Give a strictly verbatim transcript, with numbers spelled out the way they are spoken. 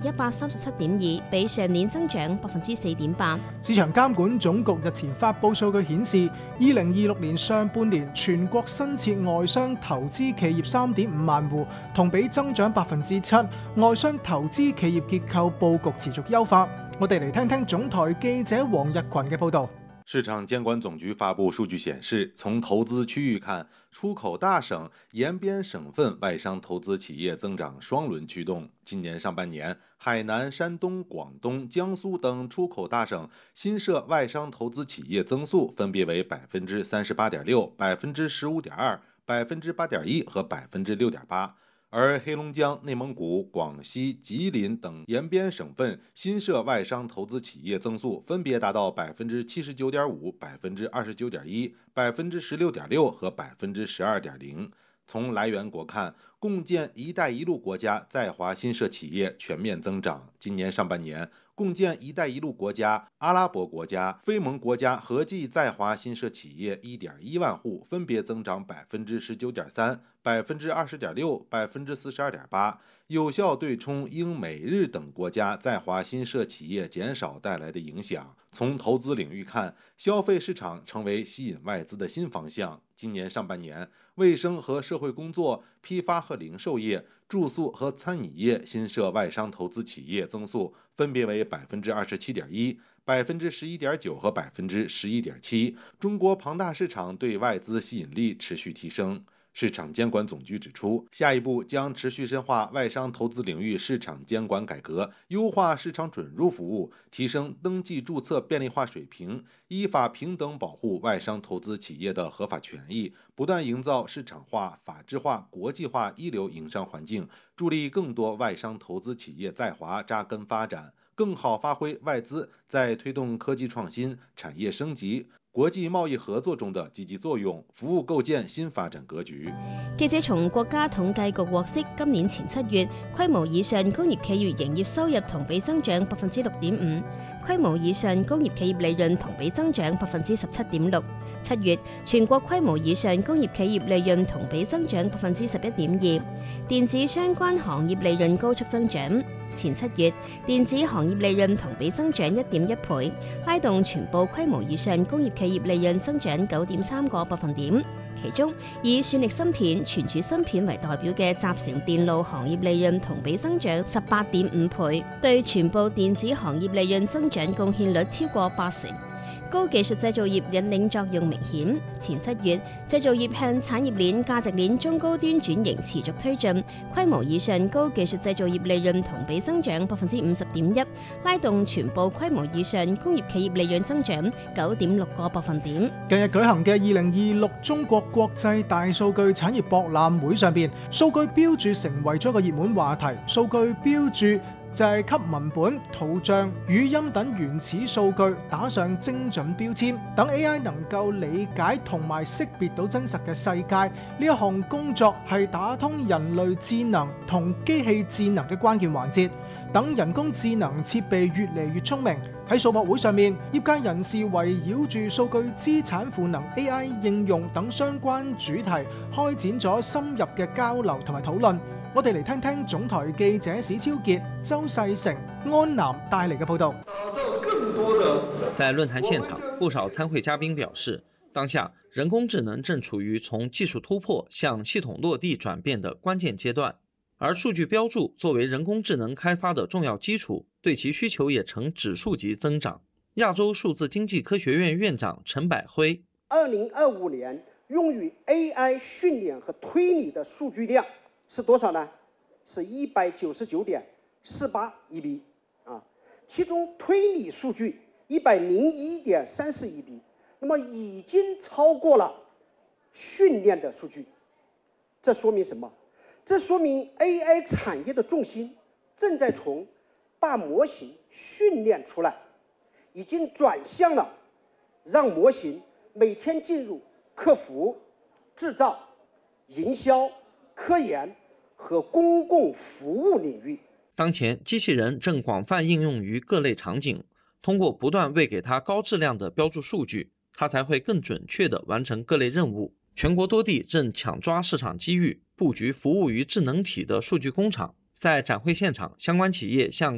一百三十七點二，比上年增長百分之四點八。 市場監管總局日前發布數據顯示，二零二六年上半年全國新設外商投資企業三點五萬戶，同比增長百分之七。外商投資企業結構佈局持續優化。我哋嚟聽聽總台記者黃日群嘅報導。 市場監管總局發布數據顯示，從投資區域看，出口大省、沿邊省份外商投資企業增長雙輪驅動。今年上半年，海南、山東、廣東、江蘇等出口大省新設外商投資企業增速分別為百分之三十八點六、百分之十五點二、百分之八點一和百分之六點八。而黑龍江、內蒙古、廣西、吉林等沿邊省份新設外商投資企業增速分別達到百分之七十九點五、百分之二十九點一、百分之十六點六和百分之十二點零。從來源國看，共建“一帶一路”國家在華新設企業全面增長。今年上半年，共建“一帶一路”國家、阿拉伯國家、非盟國家合計在華新設企業一點一萬戶，分別增長百分之十九點三、百分之二十點六、百分之四十二點八，有效對沖英美日等國家在華新設企業減少帶來的影響。從投資領域看，消費市場成為吸引外資的新方向。今年上半年，衛生和社會工作、批發和零售業、住宿和餐飲業新設外商投資企業增速分別為百分之二十七點一、百分之十一點九和百分之十一點七。中國龐大市場對外資吸引力持續提升。市場監管總局指出，下一步將持續深化外商投資領域市場監管改革，優化市場准入服務，提升登記註冊便利化水平，依法平等保護外商投資企業的合法權益，不斷營造市場化、法治化、國際化一流營商環境，助力更多外商投資企業在華扎根發展，更好發揮外資在推動科技創新、產業升級、國際貿易合作中的積極作用，服務構建新發展格局。 記者從國家統計局獲悉，今年前七月規模以上工業企業營業收入同比增長百分之六點五，規模以上工業企業利潤同比增長百分之十七點六。七月全國規模以上工業企業利潤同比增長百分之十一點二，電子相關行業利潤高速增長。前七月，電子行業利潤同比增長一點一倍，拉動全部規模以上工業企業利潤增長九點三個百分點。其中，以算力芯片、存儲芯片為代表嘅集成電路行業利潤同比增長十八點五倍，對全部電子行業利潤增長貢獻率超過八成。高技術製造業引領作用明顯。前七月，製造業向產業鏈、價值鏈中高端轉型持續推進，規模以上高技術製造業利潤同比增長百分之五十點一，拉動全部規模以上工業企業利潤增長九點六個百分點。 近日舉行嘅二零二六中國國際大數據產業博覽會上邊，數據標注成為咗一個熱門話題。數據標注就係給文本、圖像、語音等原始數據打上精準標籤，等 A I 能夠理解同埋識別到真實嘅世界。呢一項工作係打通人類智能同機器智能嘅關鍵環節。等人工智能設備越嚟越聰明，喺數博會上面，業界人士圍繞住數據資產賦能、A I 應用等相關主題，開展咗深入嘅交流同埋討論。我哋嚟聽聽總台記者史超傑、周世成、安南帶嚟嘅報導。 在論壇現場，不少參會嘉賓表示，當下人工智能正處於從技術突破向系統落地轉變的關鍵階段，而數據標註作為人工智能開發的重要基礎，對其需求也呈指數級增長。亞洲數字經濟科學院院長陳百輝： 二零二五年用於 A I 訓練和推理的數據量是多少呢？是一百九十九點四八 E B 啊，其中推理數據一百零一點三四 E B， 那麼已經超過了訓練的數據。這說明什麼？這說明 A I 產業的重心正在從把模型訓練出來，已經轉向了讓模型每天進入客服、製造、營銷、科研和公共服務領域。 當前，機器人正廣泛應用於各類場景，通過不斷餵給它高質量的標註數據，它才會更準確地完成各類任務。全國多地正搶抓市場機遇，布局服務於智能體的數據工廠。在展會現場，相關企業向